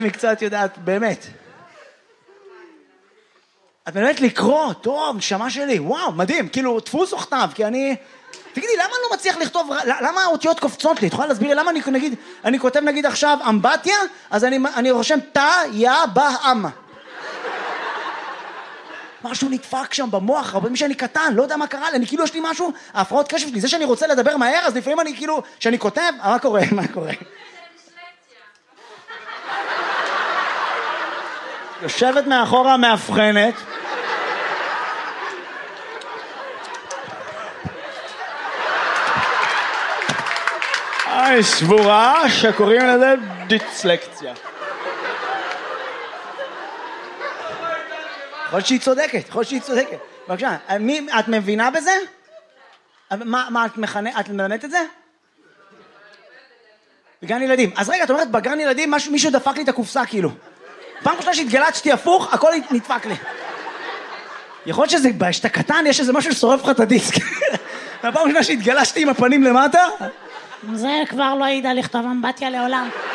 אני קצת יודעת, באמת. את באמת לקרוא, טוב, נשמה שלי, וואו, מדהים, כאילו, תפוס וכתב, כי אני... תגידי, למה אני לא מצליח לכתוב, למה האותיות קופצות לי? את יכולה להסביר לי, למה אני כותב נגיד עכשיו אמבטיה, אז אני רושם תא, יא, בא, משהו נדפק שם במוח, הרבה שאני קטן, לא יודע מה קרה לי, אני כאילו יש לי משהו, ההפרעות קשב שלי, זה שאני רוצה לדבר מהר, אז לפעמים אני כאילו, שאני כותב, מה קורה? יושבת מאחורה מאבחנת, סבורה שקוראים לזה דיסלקציה. יכול שהיא צודקת. בבקשה, את מבינה בזה? מה את מלמדת את זה? בגן ילדים. אז רגע, את אומרת, בגן ילדים מישהו דפק לי את הקופסה כאילו. פעם ראשונה שהתגלצתי הפוך, הכל נדפק לי. יכול להיות שזה, שאתה קטן, יש איזה משהו ששורף לך את הדיסק. הפעם ראשונה שהתגלשתי עם הפנים למטה, זה כבר לא ידע לכתוב אמבטיה לעולם.